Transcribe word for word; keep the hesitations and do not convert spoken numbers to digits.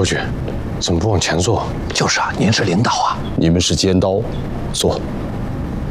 局，怎么不往前坐？ 就是啊，您是领导啊。 你们是尖刀，坐。